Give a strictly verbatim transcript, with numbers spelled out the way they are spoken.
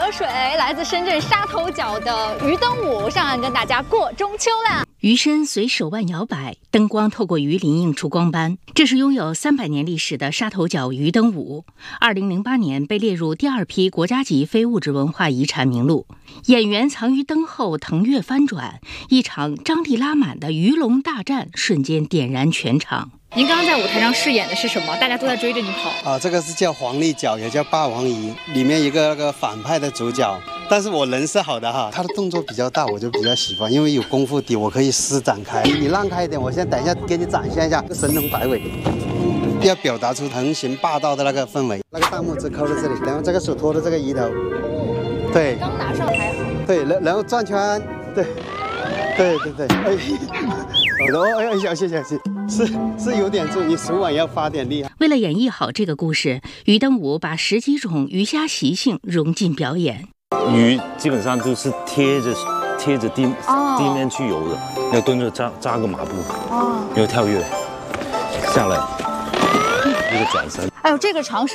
小水，来自深圳沙头角的鱼灯舞上岸跟大家过中秋啦。 鱼身随手腕摇摆，灯光透过鱼鳞映出光斑。这是拥有三百年历史的沙头角鱼灯舞，二零零八年被列入第二批国家级非物质文化遗产名录。演员藏于灯后，腾跃翻转，一场张力拉满的鱼龙大战瞬间点燃全场。 您刚刚在舞台上饰演的是什么？大家都在追着你跑。 啊，这个是叫黄立角，也叫霸王鱼，里面一个那个反派的主角。但是我人是好的哈，他的动作比较大，我就比较喜欢，因为有功夫底，我可以施展开。你让开一点，我现在等一下给你展现一下神龙摆尾，要表达出横行霸道的那个氛围。那个大拇指扣在这里，然后这个手托着这个鱼头，对， 刚拿上台， 对，然然后转圈，对，对对对，哎，然后哎小心小心。是是有点重，你手腕要发点力。 为了演绎好这个故事，鱼灯舞把十几种鱼虾习性融进表演。 鱼基本上都是贴着贴着地、 哦、 地面去游的，要蹲着扎扎个马步， 哦， 要跳跃下来，一个转身。 哎呦，这个长时